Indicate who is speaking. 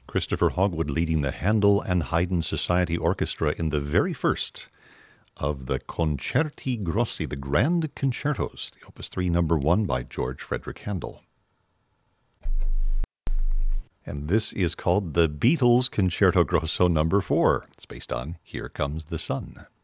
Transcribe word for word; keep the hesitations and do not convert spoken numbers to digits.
Speaker 1: Christopher Hogwood leading the Handel and Haydn Society Orchestra in the very first of the Concerti Grossi, the Grand Concertos, the Opus three number one by George Frederick Handel. And this is called the Beatles Concerto Grosso number four. It's based on Here Comes the Sun.